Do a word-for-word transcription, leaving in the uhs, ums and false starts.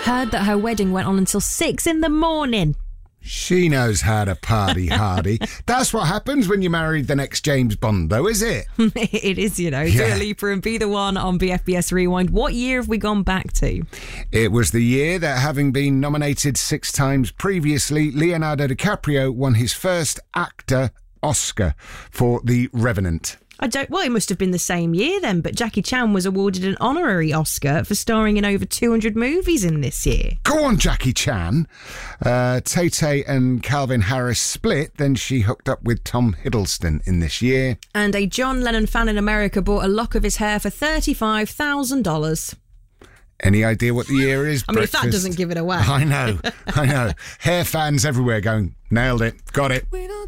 Heard that her wedding went on until six in the morning. She knows how to party hardy. That's what happens when you married the next James Bond, though, is it? It is, you know. Yeah. Dua Lipa and Be The One on B F B S Rewind. What year have we gone back to? It was the year that, having been nominated six times previously, Leonardo DiCaprio won his first actor Oscar for The Revenant. I don't. Well, it must have been the same year then, but Jackie Chan was awarded an honorary Oscar for starring in over two hundred movies in this year. Go on, Jackie Chan. Uh, Tay-Tay and Calvin Harris split, then she hooked up with Tom Hiddleston in this year. And a John Lennon fan in America bought a lock of his hair for thirty-five thousand dollars. Any idea what the year is? I mean, if Breakfast? that doesn't give it away. I know, I know. Hair fans everywhere going, nailed it, got it.